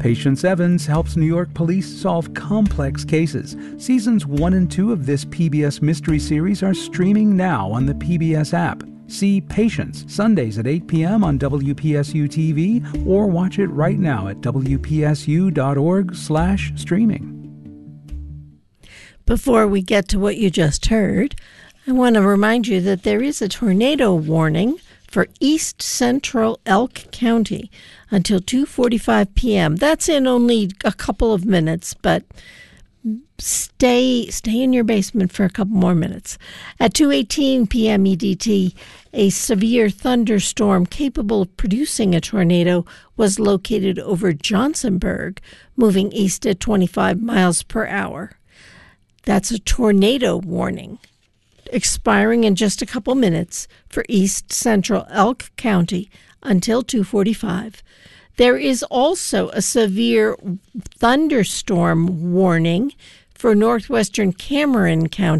Patience Evans helps New York police solve complex cases. Seasons 1 and 2 of this PBS Mystery Series are streaming now on the PBS app. See Patience Sundays at 8 p.m. on WPSU-TV or watch it right now at wpsu.org/streaming. Before we get to what you just heard, I want to remind you that there is a tornado warning for East Central Elk County until 2:45 p.m. That's in only a couple of minutes, but stay in your basement for a couple more minutes. At 2:18 p.m. EDT, a severe thunderstorm capable of producing a tornado was located over Johnsonburg, moving east at 25 miles per hour. That's a tornado warning, expiring in just a couple minutes for East Central Elk County until 2:45. There is also a severe thunderstorm warning for northwestern Cameron County